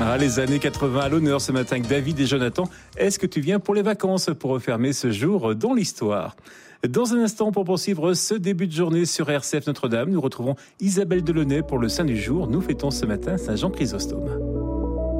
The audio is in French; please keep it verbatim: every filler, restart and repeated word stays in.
Ah, les années quatre-vingts à l'honneur ce matin avec David et Jonathan. Est-ce que tu viens pour les vacances pour refermer ce jour dans l'histoire ? Dans un instant, pour poursuivre ce début de journée sur R C F Notre-Dame, nous retrouvons Isabelle Delaunay pour le Saint du jour. Nous fêtons ce matin Saint Jean Chrysostome.